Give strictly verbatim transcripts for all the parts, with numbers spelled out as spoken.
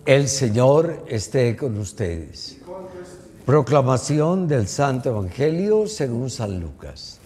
El Señor esté con ustedes. Proclamación del Santo Evangelio según San Lucas.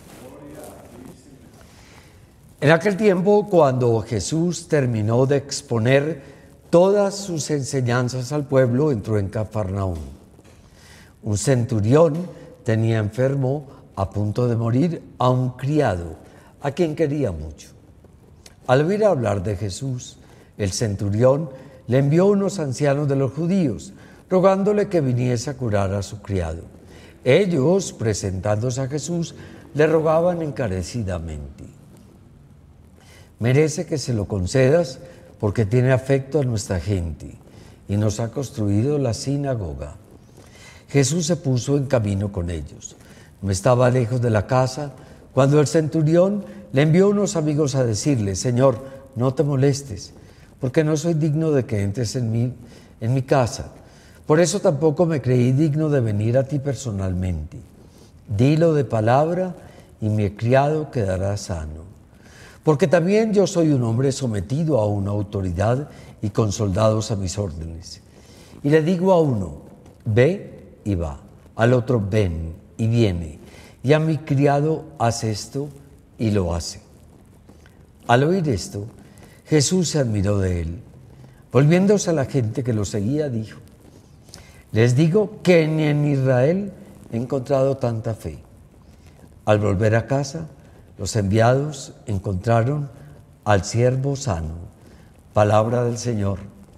En aquel tiempo, cuando Jesús terminó de exponer todas sus enseñanzas al pueblo, entró en Cafarnaúm. Un centurión tenía enfermo, a punto de morir, a un criado, a quien quería mucho. Al oír hablar de Jesús, el centurión le envió unos ancianos de los judíos, rogándole que viniese a curar a su criado. Ellos, presentándose a Jesús, le rogaban encarecidamente: merece que se lo concedas, porque tiene afecto a nuestra gente y nos ha construido la sinagoga. Jesús se puso en camino con ellos. No estaba lejos de la casa cuando el centurión le envió unos amigos a decirle: Señor, no te molestes, porque no soy digno de que entres en mi, en mi casa. Por eso tampoco me creí digno de venir a ti personalmente. Dilo de palabra y mi criado quedará sano. Porque también yo soy un hombre sometido a una autoridad y con soldados a mis órdenes. Y le digo a uno: ve y va; al otro: ven y viene; y a mi criado: haz esto, y lo hace. Al oír esto, Jesús se admiró de él. Volviéndose a la gente que lo seguía, dijo: les digo que ni en Israel he encontrado tanta fe. Al volver a casa, los enviados encontraron al siervo sano. Palabra del Señor.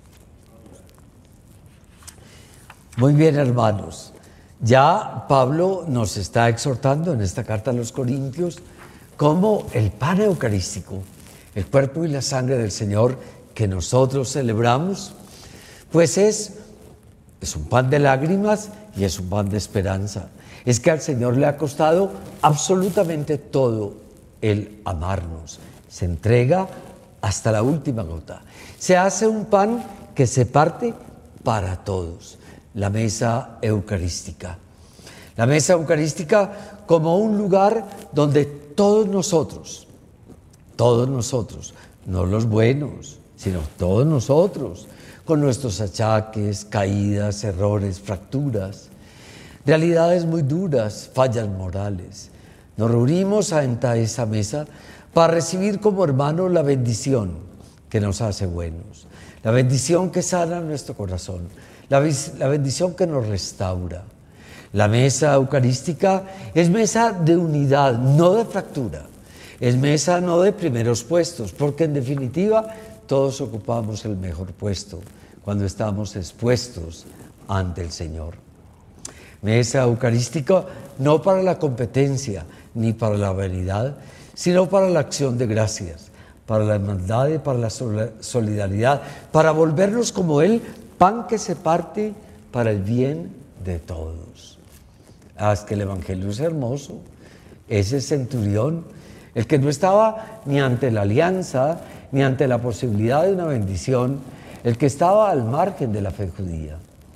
Muy bien, hermanos. Ya Pablo nos está exhortando en esta carta a los Corintios cómo el pan eucarístico, el cuerpo y la sangre del Señor que nosotros celebramos, pues es, es un pan de lágrimas y es un pan de esperanza. Es que al Señor le ha costado absolutamente todo el amarnos. Se entrega hasta la última gota. Se hace un pan que se parte para todos. La mesa eucarística. La mesa eucarística como un lugar donde todos nosotros, todos nosotros, no los buenos, sino todos nosotros, con nuestros achaques, caídas, errores, fracturas, realidades muy duras, fallas morales, nos reunimos ante esa mesa para recibir como hermanos la bendición que nos hace buenos, la bendición que sana nuestro corazón, la, la bendición que nos restaura. La mesa eucarística es mesa de unidad, no de fractura. Es mesa no de primeros puestos, porque en definitiva todos ocupamos el mejor puesto cuando estamos expuestos ante el Señor. Mesa eucarística no para la competencia ni para la vanidad, sino para la acción de gracias, para la hermandad y para la solidaridad, para volvernos como Él, pan que se parte para el bien de todos. Ah, es que el Evangelio es hermoso. Ese centurión, el que no estaba ni ante la alianza, ni ante la posibilidad de una bendición, el que estaba al margen de la fe judía.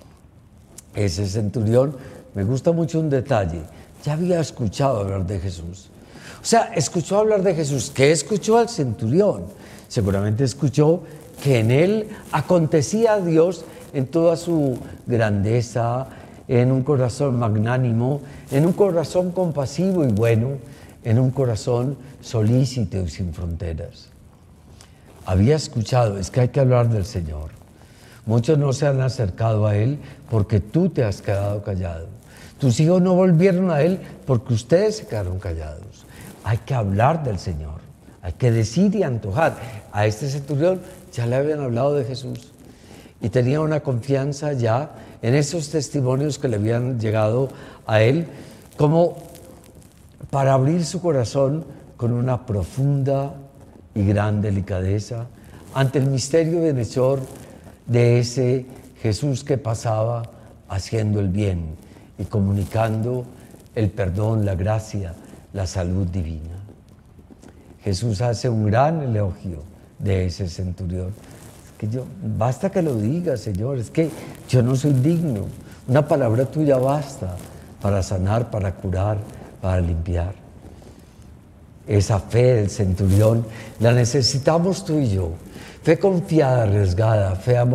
Ese centurión, me gusta mucho un detalle, ya había escuchado hablar de Jesús. O sea, escuchó hablar de Jesús. ¿Qué escuchó al centurión? Seguramente escuchó que en él acontecía Dios en toda su grandeza, en un corazón magnánimo, en un corazón compasivo y bueno, en un corazón solícito y sin fronteras. Había escuchado, es que hay que hablar del Señor. Muchos no se han acercado a Él porque tú te has quedado callado. Tus hijos no volvieron a Él porque ustedes se quedaron callados. Hay que hablar del Señor, hay que decir y antojar. A este centurión ya le habían hablado de Jesús y tenía una confianza ya en esos testimonios que le habían llegado a él, como para abrir su corazón con una profunda y gran delicadeza ante el misterio bienhechor de ese Jesús que pasaba haciendo el bien y comunicando el perdón, la gracia, la salud divina. Jesús hace un gran elogio de ese centurión. Que yo, basta que lo diga, Señor, es que yo no soy digno. Una palabra tuya basta para sanar, para curar, para limpiar. Esa fe del centurión la necesitamos tú y yo. Fe confiada, arriesgada, fe amorosa.